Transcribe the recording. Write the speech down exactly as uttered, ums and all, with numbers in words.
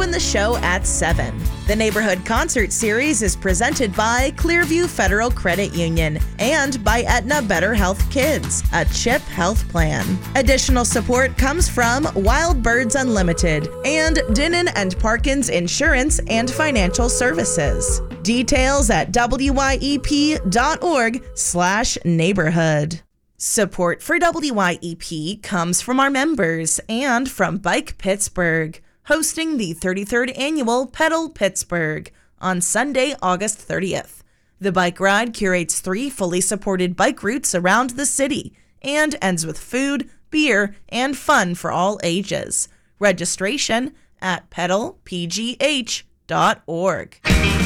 open the show at seven. The Neighborhood Concert Series is presented by Clearview Federal Credit Union and by Aetna Better Health Kids, a CHIP health plan. Additional support comes from Wild Birds Unlimited and Dinnan and Parkins Insurance and Financial Services. Details at W Y E P dot org slash neighborhood. Support for W Y E P comes from our members and from Bike Pittsburgh, hosting the thirty-third Annual Pedal Pittsburgh on Sunday, August thirtieth. The bike ride curates three fully supported bike routes around the city and ends with food, beer, and fun for all ages. Registration at pedal p g h dot org.